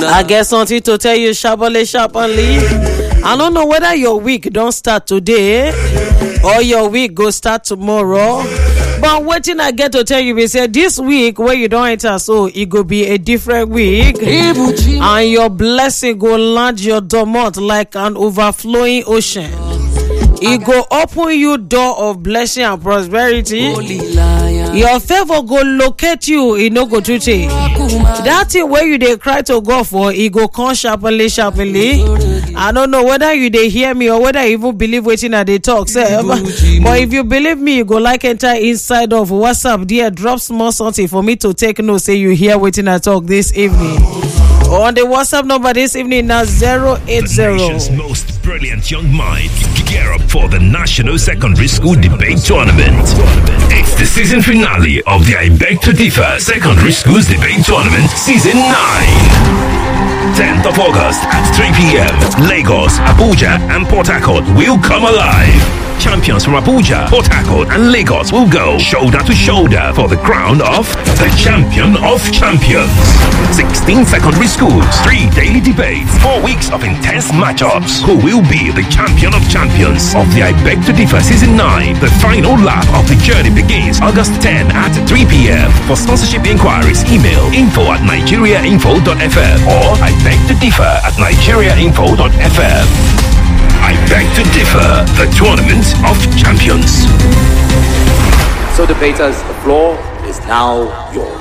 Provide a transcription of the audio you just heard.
I get something to tell you sharply. I don't know whether your week don't start today or your week go start tomorrow. But waiting I get to tell you, we say this week where you don't enter, so it go be a different week, and your blessing go land your domot like an overflowing ocean. It go open you door of blessing and prosperity. Your favor go locate you, it no go to take. That thing where you dey cry to God for, it go come sharply. I don't know whether you dey hear me or whether you even believe waiting at the talk, sir. But if you believe me, you go like enter inside of WhatsApp there, drop small something for me to take note, say you hear waiting at talk this evening. On the WhatsApp number this evening now 080. The nation's most brilliant young minds gear up for the National Secondary School Debate Tournament. It's the season finale of the I Beg to Differ Secondary Schools Debate Tournament Season 9. 10th of August at 3 p.m. Lagos, Abuja and Port Harcourt will come alive. Champions from Abuja, Port Harcourt and Lagos will go shoulder to shoulder for the crown of the Champion of Champions. 16 secondary schools, 3 daily debates, 4 weeks of intense matchups. Who will be the Champion of Champions of the I Beg to Differ Season 9? The final lap of the journey begins August 10 at 3 p.m. For sponsorship inquiries, email info@nigeriainfo.fm or I beg to differ @nigeriainfo.fm. I Beg to Differ, the Tournament of Champions. So debaters, the floor is now yours.